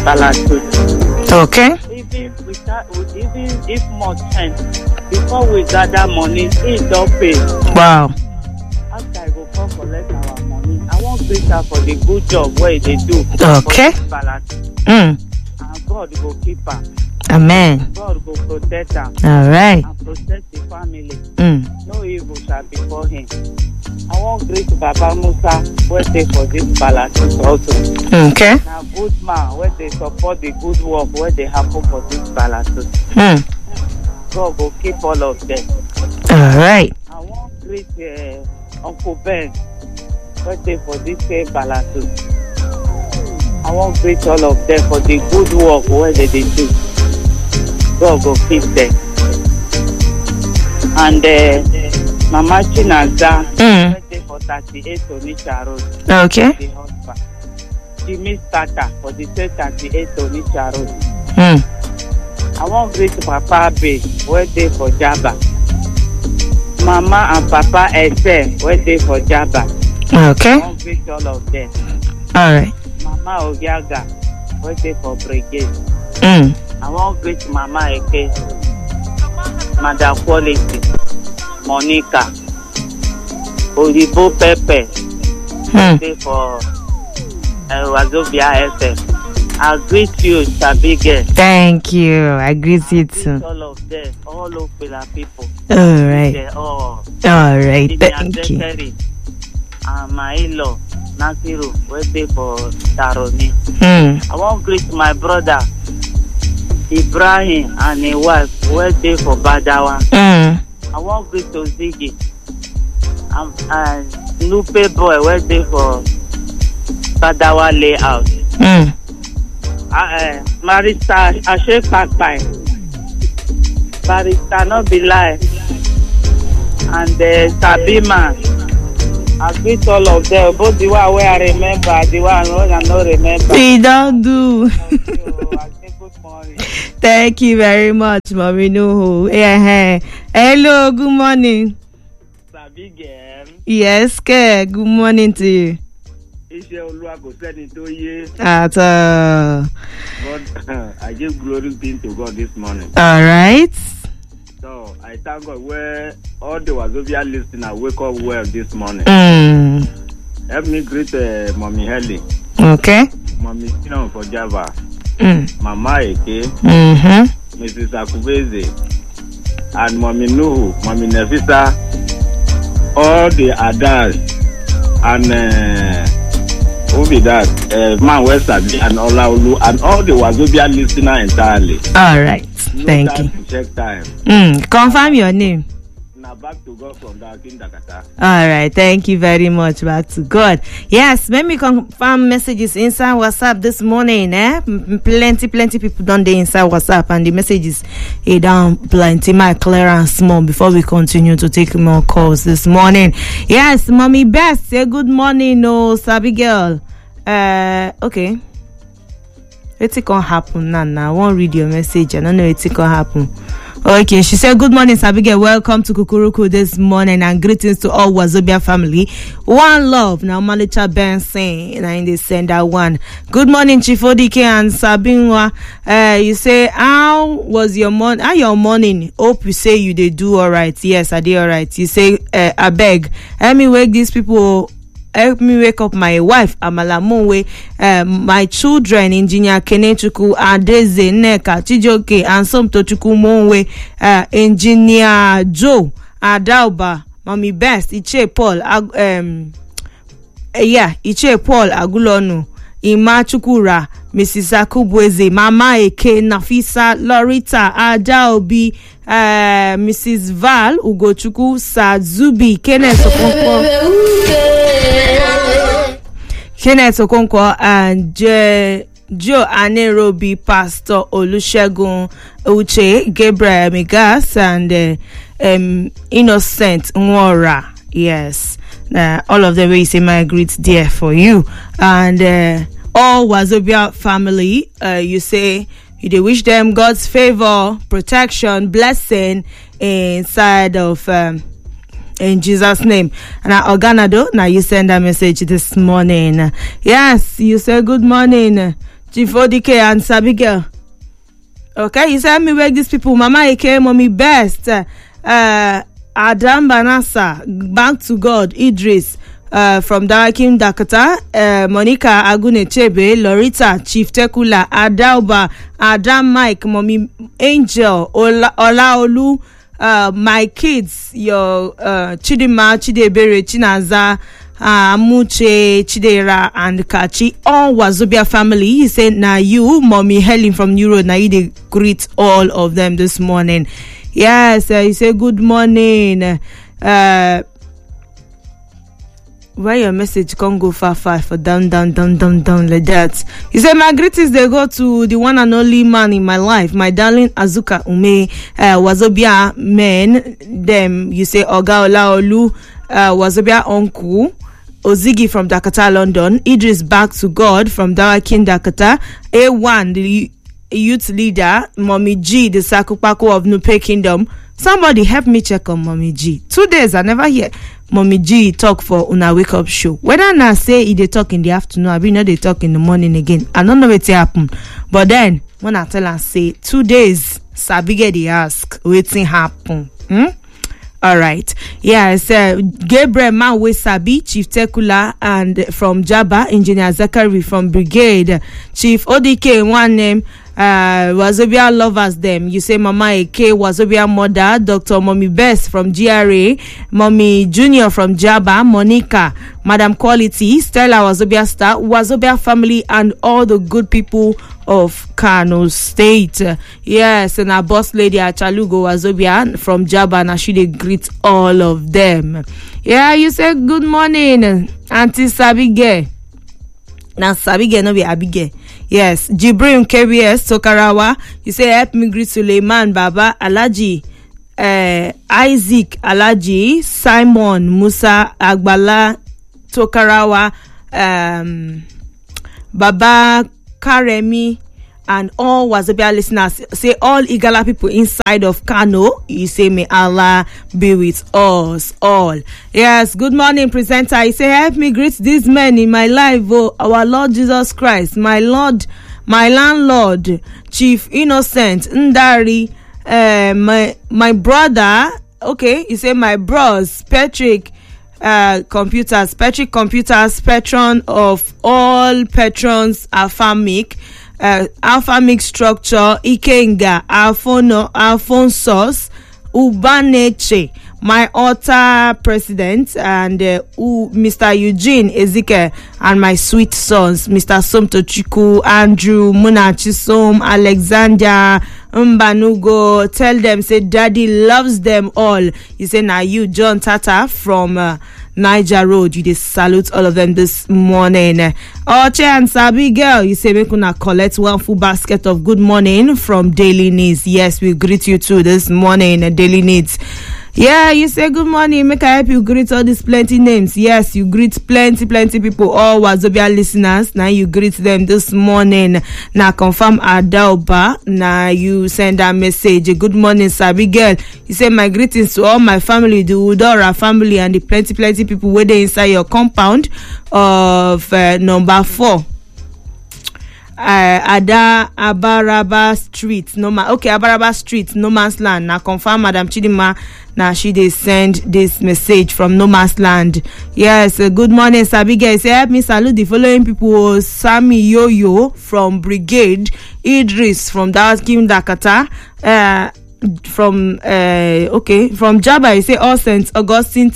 Balatut. Okay. Even if much time before we gather money, it don't pay. Wow. After I go come collect our money, I want to her for the good job where they do. Okay. And God will keep her. Amen. God will protect her. All right. And protect the family. No evil shall befall him. I want great Baba Musa where they for this Balatut also. Okay. Now good man where they support the good work where they happen for this Balatut. God will keep all of them. All right. I want great Uncle Ben where they for this Balatut. I want great all of them for the good work where they do. God will keep them. And Mama Chinaza, birthday for 38 Onitsha Road. Okay. The husband. Jimmy Starter for the 38 Onitsha Road. I want great Papa Abe, where they for Jaba. Mama and Papa Ese, where they for Jaba. Okay. I want great all of them. All right. Mama Ogiaga, where they for Brigade. I want great Mama Eke, Madam Quality, Monica, Olibo Pepe, where for Wazobia FM. I greet you, Sabige. Thank you. I greet you too. All of them, all of the people. All right. All right. Thank you. And my in-law, Nasiru, waiting for Taroni. I want to greet my brother, Ibrahim, and his wife, waiting for Badawa. I want to greet Ozigi, and Lupe boy, waiting for Badawa layout. Marista Ashe Pakpai, Barista no be lie, and Sabima. I greet all of them, both the one where I remember, the one where I don't remember. We don't do. Good morning. Thank you very much, Mommy Nuhu. Hello, good morning. Sabigem. Yes, good morning to you. At God, I give glory to God this morning. All right. So I thank God where all the Wazobia listeners wake up well this morning. Help me greet Mommy Helly. Okay. Mommy Sino for Java. Mama Eke. Mrs. Akubeze. And Mommy Nuhu, Mommy Nefisa. All the adults. And who be that? Man Westerby and Olaolu and all the Wazobia listeners entirely. All right. No Thank time you. To check time. Confirm your name. Now back to God from Dakata. All right. Thank you very much. Back to God. Yes. Let me confirm messages inside WhatsApp this morning. Plenty people done there inside WhatsApp, and the messages down plenty. My clear and small before we continue to take more calls this morning. Yes, Mommy Best, say good morning. No, Sabi girl. Okay. What's gonna happen now? I won't read your message. I don't know what's gonna happen. Okay, she said, good morning, Sabige. Welcome to Kukuruku this morning, and greetings to all Wazobia family. One love. Now, Malicha Benson, and they send that one. Good morning, Chief Odike and Sabinwa. You say, how was your morning? How your morning? Hope you say you did do all right. Yes, I did all right. You say, I beg. Let me wake these people. Help me wake up my wife, Amala Monwe, my children, Engineer Kenechuku, Adeze, Neka, Chijoke, and some Tochuku Monwe, Engineer Joe, Adauba, Mommy Best, Iche Paul, Iche Paul, Agulonu, Ima Chukura, Mrs. Akubweze, Mama Eke, Nafisa, Lorita, Adaobi, Mrs. Val, Ugochuku, Sazubi, Kenneth Okonkwo, and Joe Anerobi, Pastor Olusegun Uche, Gabriel Migas, and Innocent Nwora. Yes, all of them will say my great dear for you, and all Wazobia family. You say you wish them God's favor, protection, blessing inside of. In Jesus' name. And Organado, now you send a message this morning. Yes, you say good morning Chief ODK and Sabi girl. Okay, you said me wake these people. Mama Eke, Mommy Best, Adam Banasa, Bank to God, Idris, from Dawakim Dakata, Monica Agunechebe, Lorita, Chief Tekula, Adauba, Adam Mike, Mommy Angel, Olaolu, my kids, your Chidima, Chidebere, Chinaza, Amuche, Chidera, and Kachi, all Wazobia family. He said, now you, Mommy Helen from New Road, now you they greet all of them this morning. Yes, he said, good morning. Why your message can't go far for down like that? He said, my greetings they go to the one and only man in my life, my darling Azuka Ume, Wazobia men, them, you say Oga Olaolu, Wazobia uncle, Ozigi from Dakata, London, Idris Back to God from Dawakin, Dakata, A1, the youth leader, Mommy G, the Sakupako of Nupe Kingdom. Somebody help me check on Mommy G. 2 days I never hear Mommy G talk for una wake up show. Whether I say they talk in the afternoon, I be know they talk in the morning again. I don't know what happen. But then when I tell her say 2 days, Sabi get the ask waiting happen. All right. Yes, Gabriel Manwe Sabi, Chief Tekula, and from Jaba, Engineer Zachary from Brigade, Chief ODK, one name, Wazobia lovers them. You say Mama Eke, Wazobia mother, Dr. Mommy Best from GRA, Mommy Junior from Jaba, Monica, Madam Quality, Stella Wazobia Star, Wazobia family, and all the good people of Kano State. Yes, and our boss lady Achalugo Wazobia from Jaba, and she they greet all of them. Yeah, you say good morning, Auntie Sabige. Now Sabige no be Abige. Yes, Jibrim KBS Tokarawa. You say help me greet Suleiman Baba Alaji, Isaac Alaji, Simon Musa Agbala Tokarawa, Baba Karemi, and all Wazobia listeners. Say all Igala people inside of Kano. You say may Allah be with us all. Yes, good morning, presenter. You say help me greet these men in my life. Oh, our Lord Jesus Christ, my Lord, my landlord, Chief Innocent Ndari, my brother. Okay, you say my bros, Patrick Computers, patron of all patrons, Alphamic. Alphamic Structure, Ikenga, Alphonsus, Ubaneche, my altar president, and Mr. Eugene Ezekiel, and my sweet sons, Mr. Somtochiku, Andrew, Munachisom, Alexander, Mbanugo. Tell them, say, Daddy loves them all. You say, now you, John Tata from Niger Road, you just salute all of them this morning. Oche and Sabi girl, you say make una collect one full basket of good morning from Daily Needs. Yes, we greet you too this morning, Daily Needs. Yeah, you say good morning, make I help you greet all these plenty names. Yes, you greet plenty people, all Wazobia listeners. Now you greet them this morning. Now confirm Adauba. Now you send a message. Good morning, Sabi girl. You say my greetings to all my family, the Udora family, and the plenty people waiting inside your compound of number 4. Ada Abaraba Street, Abaraba Street, No Man's Land. Now confirm Madam Chidima. Now she they send this message from No Man's Land. Yes, good morning, Sabiga. Say help me salute the following people: Sami Yoyo from Brigade, Idris from Dawakim Dakata, from Jaba. You say all Saint Augustine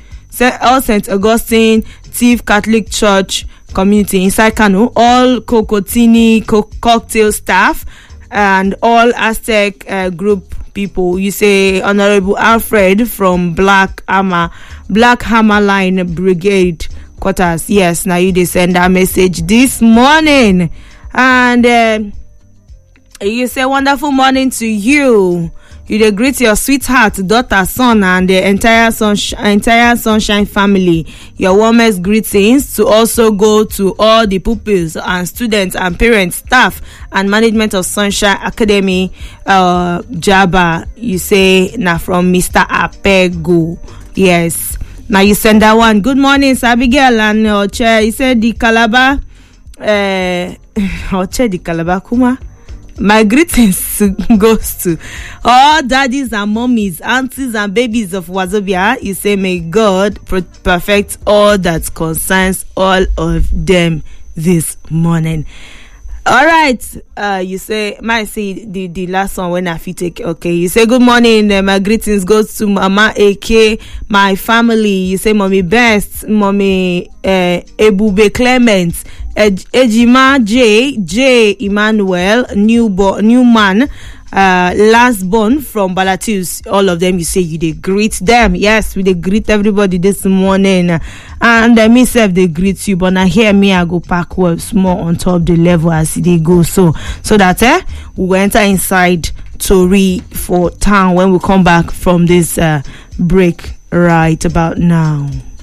Tiv Catholic Church community inside Kano, all Kokotini cocktail staff, and all Aztec group people. You say Honorable Alfred from Black Hammer Line Brigade quarters. Yes, now you they send a message this morning, and you say wonderful morning to you. You dey greet your sweetheart, daughter, son, and the entire Sunshine family. Your warmest greetings to also go to all the pupils and students and parents, staff, and management of Sunshine Academy, Jaba. You say now from Mr. Apego. Yes. Now you send that one. Good morning, Abigail and Oche. You said the Calabar Ochedi Kalabakuma. My greetings goes to all daddies and mommies, aunties and babies of Wazobia. You say, may God perfect all that concerns all of them this morning. All right. You say, might say the last one when I fit take. Okay. You say, good morning. My greetings goes to Mama AK, my family. You say, Mommy Best, Mommy Ebube Clement, Ejima J Emmanuel, Newman, last born from Balatus. All of them, you say you they greet them. Yes, we they greet everybody this morning, and me self they greet you. But now hear me, I go backwards more on top the level as they go. So that we will enter inside Tori for town when we come back from this break right about now.